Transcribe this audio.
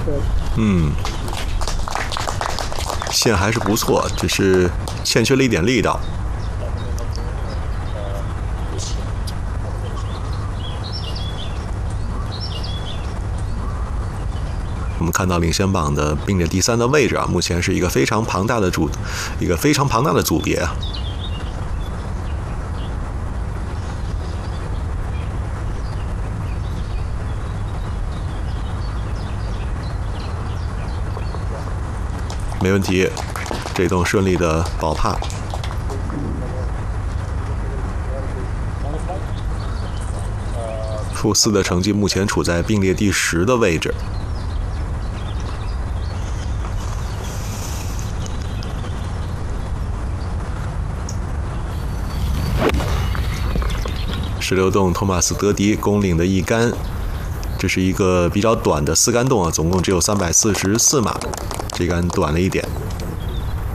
线还是不错，只是欠缺了一点力道。我们看到领先榜的并列第3的位置啊，目前是一个非常庞大的组别啊。没问题，这栋顺利的保帕。负4的成绩目前处在并列第10的位置。16洞托马斯德迪攻领的一杆，这是一个比较短的4杆洞啊，总共只有344码，这杆短了一点。